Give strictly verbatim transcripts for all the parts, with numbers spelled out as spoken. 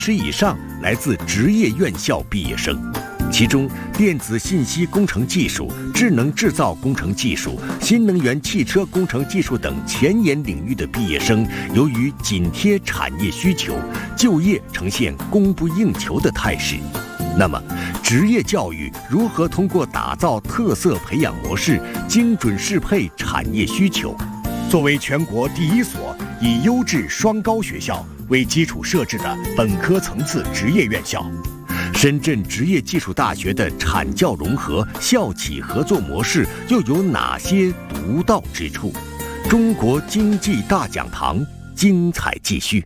十以上来自职业院校毕业生。其中，电子信息工程技术、智能制造工程技术、新能源汽车工程技术等前沿领域的毕业生，由于紧贴产业需求，就业呈现供不应求的态势。那么，职业教育如何通过打造特色培养模式，精准适配产业需求？作为全国第一所以优质双高学校为基础设置的本科层次职业院校，深圳职业技术大学的产教融合、校企合作模式又有哪些独到之处？中国经济大讲堂精彩继续。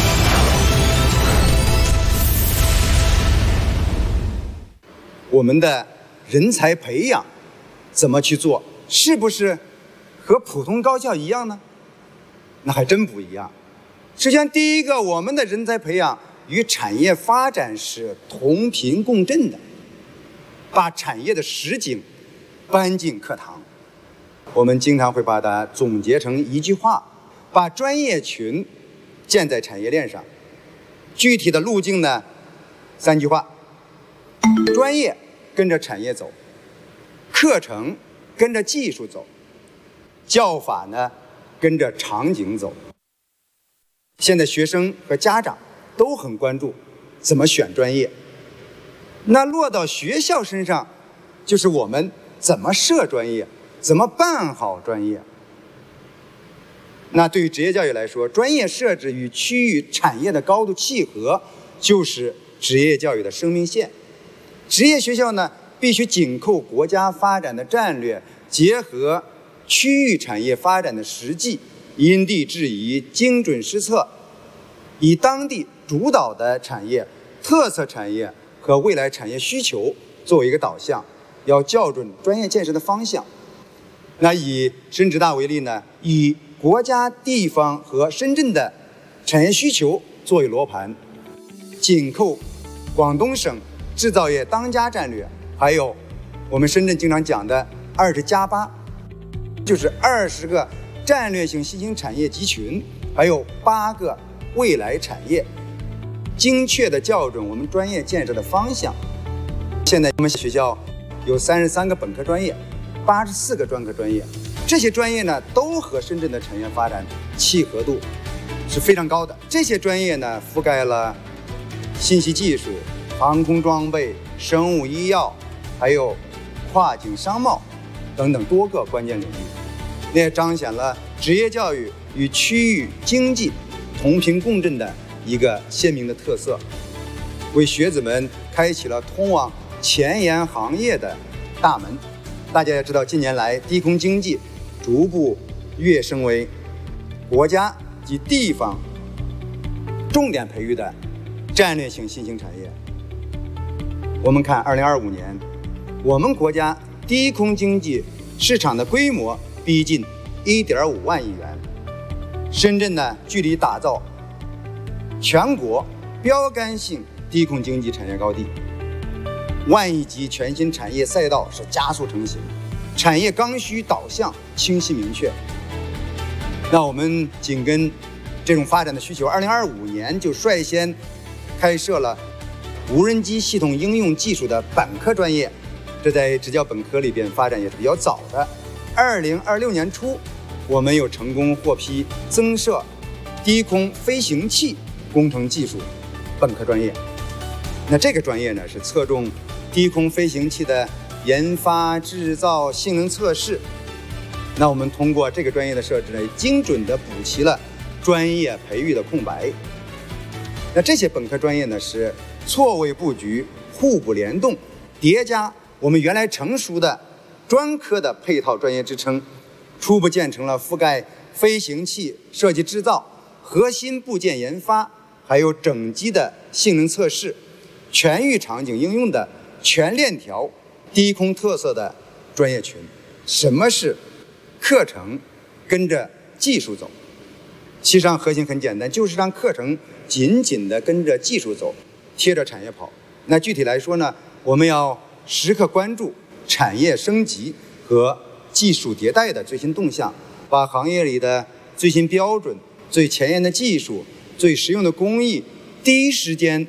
我们的人才培养怎么去做？是不是和普通高校一样呢？那还真不一样。首先，第一个，我们的人才培养与产业发展是同频共振的，把产业的实景搬进课堂。我们经常会把它总结成一句话：把专业群建在产业链上。具体的路径呢，三句话：专业跟着产业走，课程跟着技术走，教法呢跟着场景走。现在学生和家长都很关注怎么选专业，那落到学校身上，就是我们怎么设专业，怎么办好专业。那对于职业教育来说，专业设置与区域产业的高度契合，就是职业教育的生命线。职业学校呢，必须紧扣国家发展的战略，结合区域产业发展的实际，因地制宜，精准施策，以当地主导的产业、特色产业和未来产业需求作为一个导向，要校准专业建设的方向。那以深职大为例呢，以国家、地方和深圳的产业需求作为罗盘，紧扣广东省制造业当家战略，还有我们深圳经常讲的二十加八，就是二十个战略性新兴产业集群，还有八个未来产业，精确地校准我们专业建设的方向。现在我们学校有三十三个本科专业，八十四个专科专业，这些专业呢都和深圳的产业发展契合度是非常高的。这些专业呢覆盖了信息技术、航空装备、生物医药，还有跨境商贸等等多个关键领域，那也彰显了职业教育与区域经济同频共振的一个鲜明的特色，为学子们开启了通往前沿行业的大门。大家也知道，近年来低空经济逐步跃升为国家及地方重点培育的战略性新兴产业。我们看二零二五年，我们国家低空经济市场的规模逼近一点五万亿元。深圳呢，距离打造全国标杆性低空经济产业高地，万亿级全新产业赛道是加速成型，产业刚需导向清晰明确。那我们紧跟这种发展的需求，二零二五年就率先开设了无人机系统应用技术的本科专业，这在职教本科里边发展也是比较早的。二零二六年初，我们又成功获批增设低空飞行器工程技术本科专业。那这个专业呢，是侧重低空飞行器的研发、制造、性能测试。那我们通过这个专业的设置呢，精准地补齐了专业培育的空白。那这些本科专业呢，是错位布局、互补联动，叠加我们原来成熟的专科的配套专业支撑，初步建成了覆盖飞行器设计制造、核心部件研发，还有整机的性能测试、全域场景应用的全链条低空特色的专业群。什么是课程跟着技术走？其实上核心很简单，就是让课程紧紧地跟着技术走，贴着产业跑。那具体来说呢，我们要时刻关注产业升级和技术迭代的最新动向，把行业里的最新标准、最前沿的技术、最实用的工艺第一时间